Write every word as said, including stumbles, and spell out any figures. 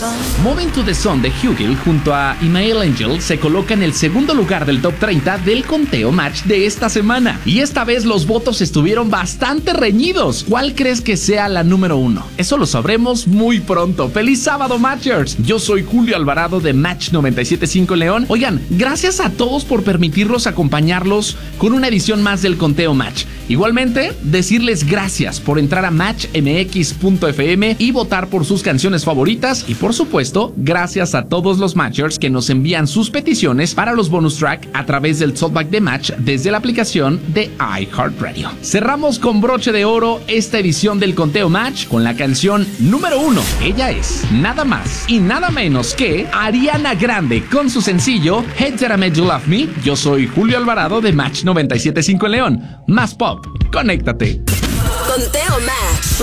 Moving to the Sun de Hugel junto a Imael Angel se coloca en el segundo lugar del top treinta del conteo match de esta semana. Y esta vez los votos estuvieron bastante reñidos. ¿Cuál crees que sea la número uno? Eso lo sabremos muy pronto. ¡Feliz sábado, Matchers! Yo soy Julio Alvarado de Match noventa y siete punto cinco León. Oigan, gracias a todos por permitirnos acompañarlos con una edición más del conteo match. Igualmente, decirles gracias por entrar a match m x punto f m y votar por sus canciones favoritas. Y por supuesto, gracias a todos los Matchers que nos envían sus peticiones para los bonus track a través del Talkback de Match desde la aplicación de iHeartRadio. Cerramos con broche de oro esta edición del conteo match con la canción número uno. Ella es nada más y nada menos que Ariana Grande con su sencillo Hey Did I Make You Love Me. Yo soy Julio Alvarado de Match noventa y siete punto cinco en León. Más pop, conéctate. Conteo Match.